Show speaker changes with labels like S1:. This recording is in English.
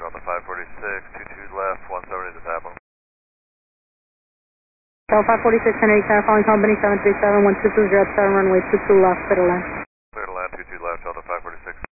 S1: Delta 546, 22 left, 170 to Tappan.
S2: Delta 546, Henry Center, following company 737, 1220 at 7 runway 22 left, clear to land.
S1: Clear to land, 22 left, Delta 546.